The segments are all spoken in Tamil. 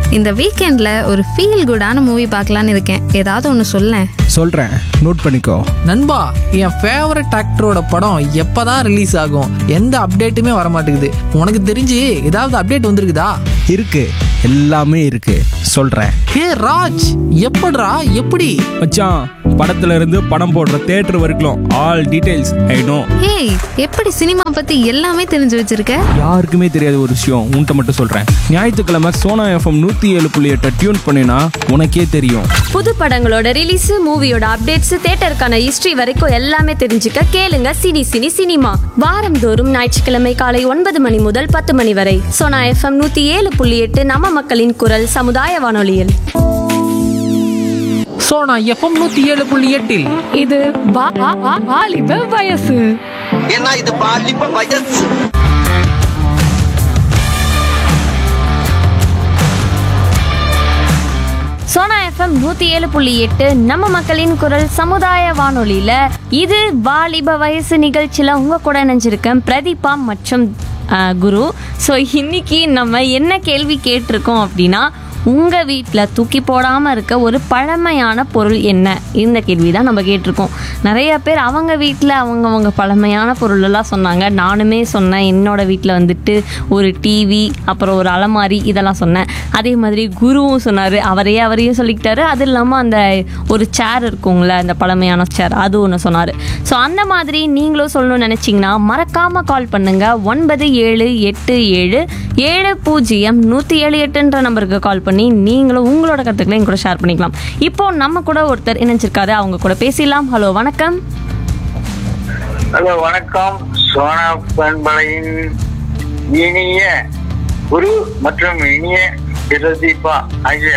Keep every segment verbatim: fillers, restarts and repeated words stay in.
இந்த வீக்கெண்ட்ல ஒரு ஃபீல் குடான மூவி பார்க்கலான்னு இருக்கேன். ஏதாவது ஒன்று சொல்லேன். சொல்றேன், நோட் பண்ணிக்கோ. நண்பா, என் ஃபேவரட் ஆக்டரோட படம் எப்பதான் ரிலீஸ் ஆகும்? எந்த அப்டேட்டுமே வர மாட்டேங்குது. உனக்கு தெரிஞ்சு ஏதாவது அப்டேட் வந்திருக்குதா? இருக்கு, எல்லாமே இருக்கு, சொல்றேன். ஹே ராஜ், எப்படிடா? எப்படி மச்சான், படத்துல இருந்து படம் போடுற தியேட்டர் வரைக்கும் ஆல் டீடைல்ஸ் ஐ நோ. ஏய், எப்படி சினிமா பத்தி எல்லாமே தெரிஞ்சு வச்சிருக்க? யாருக்குமே தெரியாத ஒரு விஷயம் உன்கிட்ட மட்டும் சொல்றேன். ஞாயிற்றுக்கிழமை சோனா எஃப்எம் நூத்தி ஏழு புள்ளி எட்டை டியூன் பண்ணினா உனக்கே தெரியும். புது படங்களோட ரிலீஸ், மூவியோட அப்டேட்ஸ், தியேட்டருக்கான ஹிஸ்டரி வரைக்கும் எல்லாமே தெரிஞ்சுக்க கேளுங்க சினி சினி சினிமா. வாரந்தோறும் ஞாயிற்றுக்கிழமை காலை ஒன்பது மணி முதல் பத்து மணி வரை சோனா எஃப்எம் நூத்தி ஏழு புள்ளி எட்டு நம்ம மக்களின் குரல் சமுதாய வானொலியில். சோனா எஃப்எம் நூத்தி ஏழு புள்ளி எட்டில் இது வா- வா- வா- வாலிப வயசு. ஏன்னா இது பாலிப்ப வயசு. சோனா எஃப்எம் நூத்தி ஏழு புள்ளி எட்டு நம்ம மக்களின் குரல் சமுதாய வானொலியில இது வாலிப வயசு நிகழ்ச்சியில உங்க கூட இணைஞ்சிருக்கேன் பிரதீபா மற்றும் அஹ், குரு. ஸோ இன்னைக்கு நம்ம என்ன கேள்வி கேட்டிருக்கோம் அப்படின்னா, உங்கள் வீட்டில் தூக்கி போடாமல் இருக்க ஒரு பழமையான பொருள் என்ன? இந்த கேள்வி தான் நம்ம கேட்டிருக்கோம். நிறைய பேர் அவங்க வீட்டில் அவங்கவங்க பழமையான பொருளெல்லாம் சொன்னாங்க. நானுமே சொன்னேன், என்னோட வீட்டில் வந்துட்டு ஒரு டிவி, அப்புறம் ஒரு அலமாரி, இதெல்லாம் சொன்னேன். அதே மாதிரி குருவும் சொன்னார், அவரையே அவரையும் சொல்லிக்கிட்டாரு. அது இல்லாமல் அந்த ஒரு சேர் இருக்குங்கள, அந்த பழமையான சேர், அது ஒன்று சொன்னார். ஸோ அந்த மாதிரி நீங்களும் சொல்லணும்னு நினச்சிங்கன்னா மறக்காமல் கால் பண்ணுங்கள். ஒன்பது ஏழு எட்டு ஏழு ஏழு பூஜ்ஜியம் நூற்றி ஏழு எட்டுன்ற நம்பருக்கு கால் பண்ணி நீங்களும் உங்களோட கருத்துக்களை என் கூட ஷேர் பண்ணிக்கலாம். இப்போ நம்ம கூட ஒருத்தர் இணைஞ்சிருக்காரு, அவங்க கூட பேசிடலாம். ஹலோ, வணக்கம். ஹலோ, வணக்கம். சோனா பண்பலையின் இனிய குரு மற்றும் இனிய பிரதீபா ஆகிய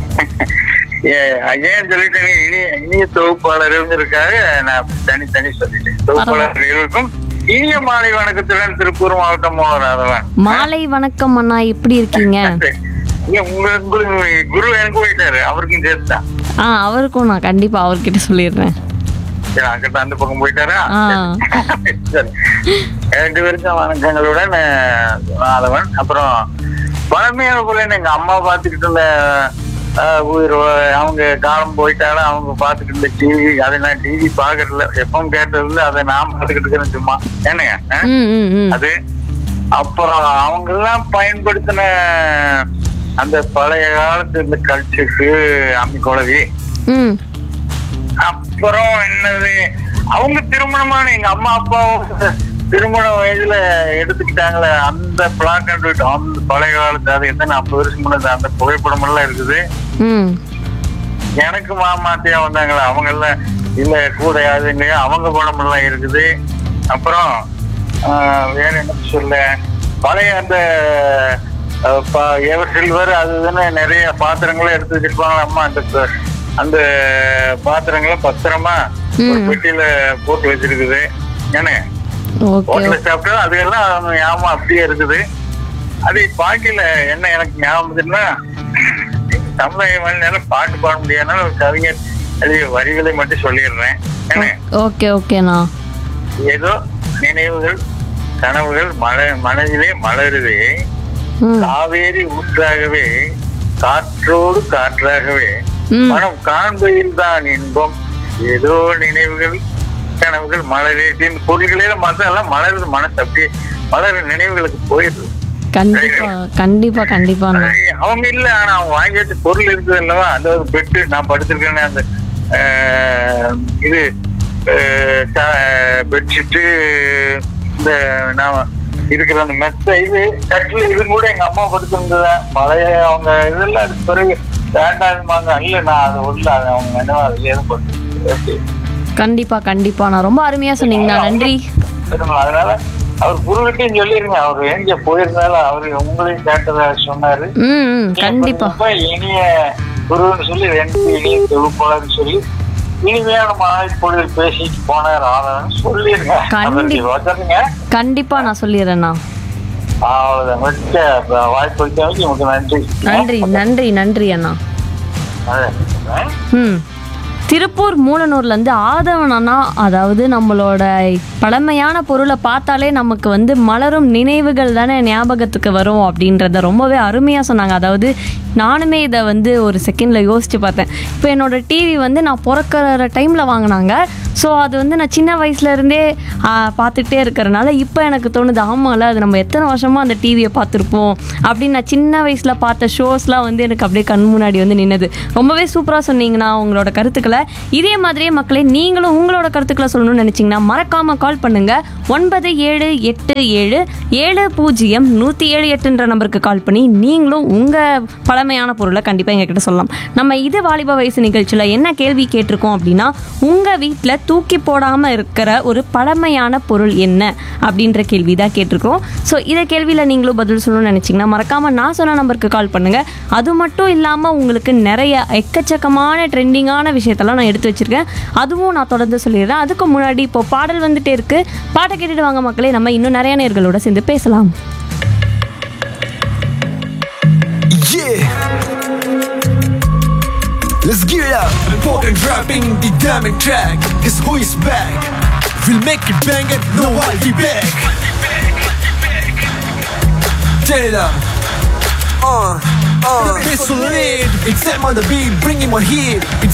அஜயன் சொல்லிட்டு இனிய இனிய தொகுப்பாளர் இருக்காரு. நான் தனித்தனி சொல்லிட்டேன். தொகுப்பாளர் இருக்கும் இனிய மாலை வணக்கத்துடன் திருப்பூர் மாவட்டம் மோகராதவன். மாலை வணக்கம் அண்ணா, எப்படி இருக்கீங்க? உங்களுக்கு குரு எனக்கு போயிட்டாரு, அவருக்கும் சேர்த்துதான். ஆ, அவருக்கும் நான் கண்டிப்பா அவர்கிட்ட சொல்லிடுறேன். அங்கிட்ட அந்த பக்கம் போயிட்டாரா? ஆ. சரி, ரெண்டு பேருக்கும் வணக்கங்களுடன் மாதவன். அப்புறம் பழமையான பொருள் எங்க அம்மா பாத்துக்கிட்டு இருந்த உயிர், அவங்க காலம் போயிட்டாலும் அவங்க பாத்துக்கிட்டு இருந்த டிவி, அதை நான் டிவி பாக்குறதுல எப்பவும் கேட்டதுல அதை நான் பாத்துக்கிட்டு இருக்கிறேன் சும்மா. என்னங்க ம், ம், ம். அது அப்புறம் அவங்க எல்லாம் பயன்படுத்தின அந்த பழைய காலத்து இந்த கல்ச்சருக்கு அம்மி குழவி. ம். அப்புறம் என்னது, அவங்க திருமணமான எங்க அம்மா அப்பாவும் திருமண வயதுல எடுத்துக்கிட்டாங்களே அந்த பிளாக் அண்ட் ஒயிட், அந்த பழைய காலத்து, அது எத்தனை ஐம்பது வருஷம் முன்னாடி அந்த புகைப்படம் எல்லாம் இருக்குது. ம். எனக்கு மாமாத்தியா வந்தாங்களே அவங்க எல்லாம் இல்ல கூட யாருங்க அவங்க படம் எல்லாம் இருக்குது. அப்புறம் ஆஹ் வேற என்ன சொல்ல, பழைய அந்த எவர் சில்வர் அது இதுன்னு நிறைய பாத்திரங்களும் எடுத்து வச்சிருப்பாங்களா அம்மா. அந்த அந்த பாத்திரங்களை பத்திரமா ஒரு பெட்டியில போட்டு வச்சிருக்குது. ஏன்னா ஹோட்டல்ல சாப்பிட்டா அது எல்லாம் ஞாபகம் அப்படியே இருக்குது. அது பாக்கில என்ன எனக்கு ஞாபகம்னா, தமிழக மொழினால பாட்டு பாட முடியாதுனால ஒரு கவிஞர் அது வரிகளை மட்டும் சொல்லிடுறேன். ஏன்னா ஓகே ஓகேண்ணா. ஏதோ நினைவுகள் கனவுகள் மல மனதிலே மலருதே, காவேரி ஊற்றாகவே காற்றோடு காற்றாகவே மனம் காண்பையில் தான் இன்பம், ஏதோ நினைவுகள் கனவுகள் மலரேட்டின் பொருள்களே மதெல்லாம் மலருது. மனசு அப்படியே மலர் நினைவுகளுக்கு போயிடுது. கண்டிப்பா கண்டிப்பா கண்டிப்பா. அவங்க இல்ல, ஆனா அவங்க வாங்கி வச்ச பொருள் இருக்குது அல்லவா. அந்த ஒரு பெட்டு நான் படுத்திருக்கேன்னு, அந்த இது பெட்ஷீட்டு, இந்த நான் இருக்கிற அந்த மெத்த, இது கட்டில், இது கூட எங்க அம்மா படுத்திருந்ததா பழைய அவங்க இதெல்லாம். அதுக்கு பிறகு வேண்டாமாங்க, இல்ல நான் அதை உள்ள அவங்க என்ன அதுல எதுவும் படுத்து. கண்டிப்பா கண்டிப்பா, நான் ரொம்ப அருமையா சொன்னீங்கண்ணா, நன்றி. அதனால அவர் குருகிட்டையும் சொல்லிருங்க, அவர் எங்க போயிருந்தாலும் அவரு உங்களையும் கேட்டதா சொன்னாரு. ம், கண்டிப்பா. இனிய குருன்னு சொல்லி ரெண்டு இனிய தொகுப்பாளர்னு சொல்லி இனிமையான மாலை பொழுது பேசிட்டு போனார் ஆளு சொல்லிருங்க. கண்டிப்பா நான் சொல்லிடுறேண்ணா. அவ்வளவுதான், மிக்க வாய்ப்பு உங்களுக்கு நன்றி. நன்றி நன்றி நன்றி அண்ணா. ம். திருப்பூர் மூலனூர்லேருந்து ஆதவனா, அதாவது நம்மளோட பழமையான பொருளை பார்த்தாலே நமக்கு வந்து மலரும் நினைவுகள் தானே ஞாபகத்துக்கு வரும் அப்படின்றத ரொம்பவே அருமையாக சொன்னாங்க. அதாவது நானுமே இதை வந்து ஒரு செகண்டில் யோசித்து பார்த்தேன். இப்போ என்னோடய டிவி வந்து நான் பிறக்கிற டைமில் வாங்கினாங்க. ஸோ அது வந்து நான் சின்ன வயசுலேருந்தே பார்த்துட்டே இருக்கிறனால இப்போ எனக்கு தோணுது, ஆமாம்ல அது நம்ம எத்தனை வருஷமாக அந்த டிவியை பார்த்துருப்போம் அப்படின்னு. நான் சின்ன வயசில் பார்த்த ஷோஸ்லாம் வந்து எனக்கு அப்படியே கண் முன்னாடி வந்து நின்னது. ரொம்பவே சூப்பராக சொன்னீங்கண்ணா உங்களோட கருத்துக்களை. இதே மாதிரியே மக்களே நீங்களும் உங்களோட கருத்துக்களை சொல்லணும்னு நினச்சிங்கன்னா மறக்காமல் கால் பண்ணுங்கள். ஒன்பது ஏழு எட்டு ஏழு ஏழு பூஜ்ஜியம் நூற்றி ஏழு எட்டுன்ற நம்பருக்கு கால் பண்ணி நீங்களும் உங்கள் பழமையான பொருளை கண்டிப்பாக எங்ககிட்ட சொல்லலாம். நம்ம இது வாலிப வயசு நிகழ்ச்சியில் என்ன கேள்வி கேட்டிருக்கோம் அப்படின்னா, உங்கள் வீட்டில் தூக்கி போடாமல் இருக்கிற ஒரு பழமையான பொருள் என்ன அப்படின்ற கேள்வி தான் கேட்டிருக்கோம். ஸோ இதை கேள்வியில் நீங்களும் பதில் சொல்லணும்னு நினச்சிங்கன்னா மறக்காமல் நான் சொன்ன நம்பருக்கு கால் பண்ணுங்கள். அது மட்டும் இல்லாமல் உங்களுக்கு நிறைய எக்கச்சக்கமான ட்ரெண்டிங்கான விஷயத்தெல்லாம் நான் எடுத்து வச்சுருக்கேன். அதுவும் நான் தொடர்ந்து சொல்லிடுறேன். அதுக்கு முன்னாடி இப்போ பாடல் வந்துட்டே இருக்குது. பாட்டை கேட்டுட்டு வாங்க மக்களே, நம்ம இன்னும் நிறைய நேர்களோட சேர்ந்து பேசலாம். Let's get it up. Important dropping the diamond track. Cause who is back? We'll make it bang it, no I'll be back. Turn it up. Uh, uh. The bass will lead. It's them on the beat, bringing my heat. It's